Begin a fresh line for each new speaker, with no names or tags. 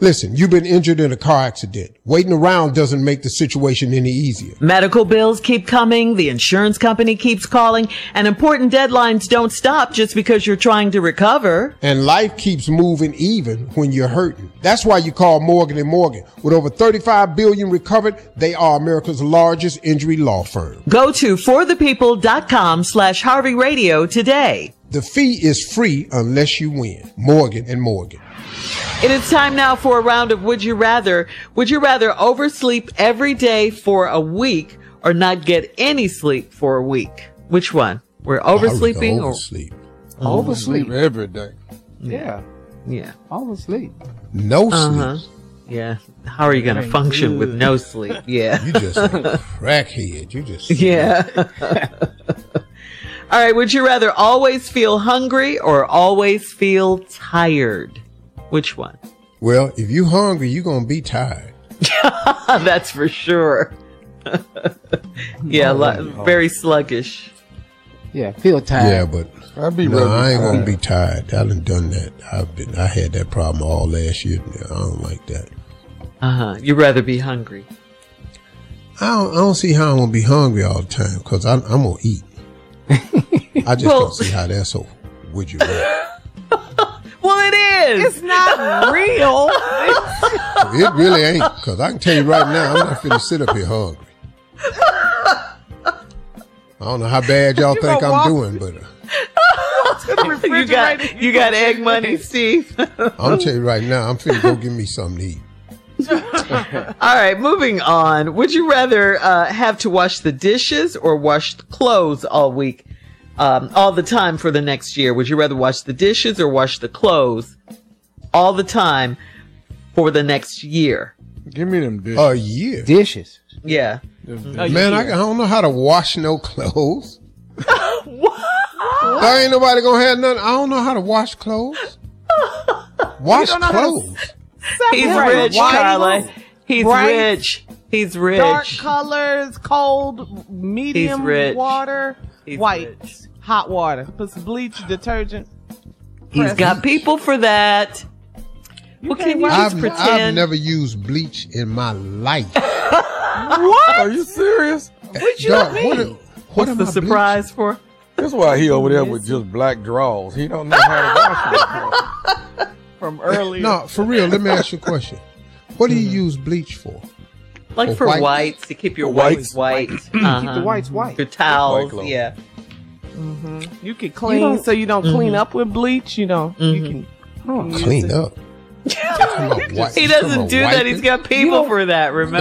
Listen, you've been injured in a car accident. Waiting around doesn't make the situation any easier.
Medical bills keep coming, the insurance company keeps calling, and important deadlines don't stop just because you're trying to recover.
And life keeps moving even when you're hurting. That's why you call Morgan & Morgan. With over $35 billion recovered, they are America's largest injury law firm.
Go to forthepeople.com/Harvey Radio today.
The fee is free unless you win. Morgan & Morgan.
It is time now for a round of Would You Rather. Would you rather oversleep every day for a week or not get any sleep for a week? Which one? We're oversleeping or
oversleep?
Oversleep every day.
Yeah.
Oversleep.
No sleep.
Yeah. How are you going to function with no sleep? Yeah.
You just a crackhead. You just
Yeah. All right. Would you rather always feel hungry or always feel tired? Which one?
Well, if you hungry, you're going to be tired.
That's for sure. Very sluggish.
Yeah, feel tired.
Yeah, but I ain't going to be tired. I done that. I had that problem all last year. I don't like that.
You'd rather be hungry.
I don't see how I'm going to be hungry all the time because I'm going to eat. I just don't see how that's so. Would you rather?
Well, it is.
It's not real.
It really ain't, because I can tell you right now, I'm not finna sit up here hungry. I don't know how bad y'all think I'm doing, but
you got egg money, Steve.
I'm telling you right now, I'm finna go give me something to eat.
All right, moving on. Would you rather have to wash the dishes or wash the clothes all week? All the time for the next year? Would you rather wash the dishes or wash the clothes all the time for the next year?
Give me them dishes.
A year?
Dishes.
Yeah.
Man, I don't know how to wash no clothes. There ain't nobody gonna have nothing. I don't know how to wash clothes. Wash clothes.
He's rich, Carla. He's rich. He's rich.
Dark colors, cold, medium water, white, hot water. Put some bleach, detergent.
He's got people for that. Well, can you just pretend?
I've never used bleach in my life.
What?
Are you serious?
What you mean?
What's the surprise for?
That's why he over there with just black drawers. He don't know how to wash them.
From earlier.
No, for real, let me ask you a question. What do you use bleach for?
Like for whites, to keep your whites white.
Keep the whites white.
Your towels, yeah.
You can clean so you don't clean up with bleach. You know, you can
clean up.
He doesn't do that. He's got people for that, remember?